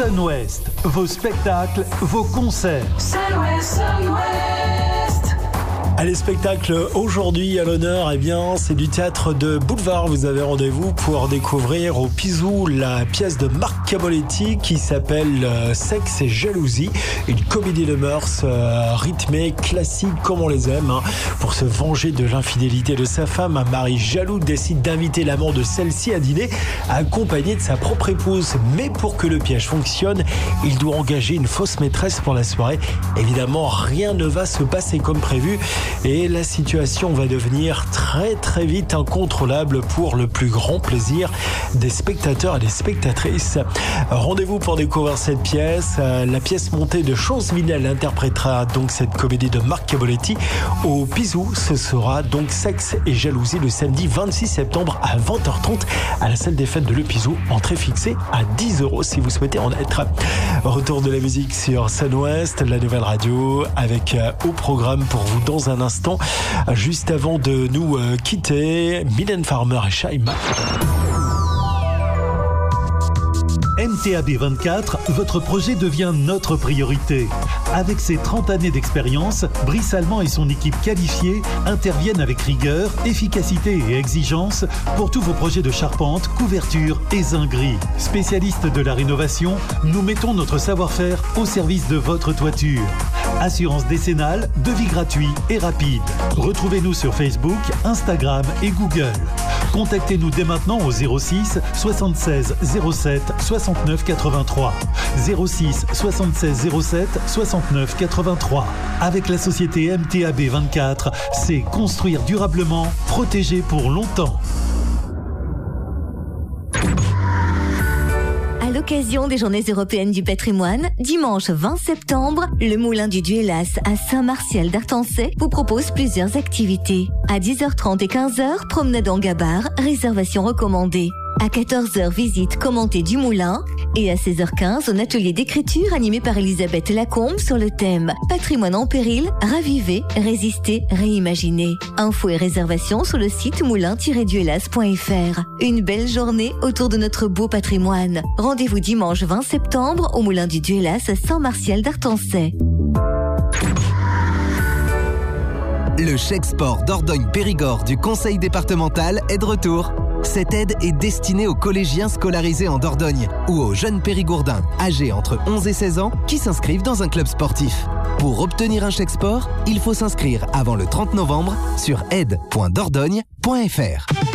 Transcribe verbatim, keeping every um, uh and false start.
Sun-Ouest, vos spectacles, vos concerts. Sun-Ouest, Sun-Ouest. Allez, spectacle aujourd'hui à l'honneur, eh bien, c'est du théâtre de boulevard. Vous avez rendez-vous pour découvrir au Pisou la pièce de Marc Caboletti qui s'appelle euh, Sexe et jalousie. Une comédie de mœurs euh, rythmée, classique comme on les aime. Hein. Pour se venger de l'infidélité de sa femme, un mari jaloux décide d'inviter l'amant de celle-ci à dîner, accompagné de sa propre épouse. Mais pour que le piège fonctionne, il doit engager une fausse maîtresse pour la soirée. Évidemment, rien ne va se passer comme prévu. Et la situation va devenir très très vite incontrôlable pour le plus grand plaisir des spectateurs et des spectatrices. Rendez-vous pour découvrir cette pièce. La pièce montée de Chose Minel interprétera donc cette comédie de Marc Caboletti au Pisou. Ce sera donc Sexe et jalousie le samedi vingt-six septembre à vingt heures trente à la salle des fêtes de Le Pisou. Entrée fixée à dix euros si vous souhaitez en être. Retour de la musique sur Sun-Ouest, la nouvelle radio, avec euh, au programme pour vous dans un instant, juste avant de nous euh, quitter, Mylène Farmer et Shaima. M T A B vingt-quatre, votre projet devient notre priorité. Avec ses trente années d'expérience, Brice Allemand et son équipe qualifiée interviennent avec rigueur, efficacité et exigence pour tous vos projets de charpente, couverture et zinguerie. Spécialistes de la rénovation, nous mettons notre savoir-faire au service de votre toiture. Assurance décennale, devis gratuit et rapide. Retrouvez-nous sur Facebook, Instagram et Google. Contactez-nous dès maintenant au zéro six soixante-seize zéro sept soixante-neuf quatre-vingt-trois. zéro six soixante-seize zéro sept soixante-neuf quatre-vingt-trois. Avec la société M T A B vingt-quatre, c'est construire durablement, protéger pour longtemps. À l'occasion des Journées européennes du patrimoine, dimanche vingt septembre, le Moulin du Duellas à Saint-Martial d'Artancey vous propose plusieurs activités. À dix heures trente et quinze heures, promenade en gabar, réservation recommandée. À quatorze heures, visite commentée du moulin. Et à seize heures quinze, un atelier d'écriture animé par Elisabeth Lacombe sur le thème Patrimoine en péril, raviver, résister, réimaginer. Infos et réservations sur le site moulin tiret duellas point f r. Une belle journée autour de notre beau patrimoine. Rendez-vous dimanche vingt septembre au Moulin du Duellas à Saint-Martial d'Artancey. Le chèque sport Dordogne-Périgord du conseil départemental est de retour. Cette aide est destinée aux collégiens scolarisés en Dordogne ou aux jeunes périgourdins âgés entre onze et seize ans qui s'inscrivent dans un club sportif. Pour obtenir un chèque sport, il faut s'inscrire avant le trente novembre sur aide point dordogne point f r.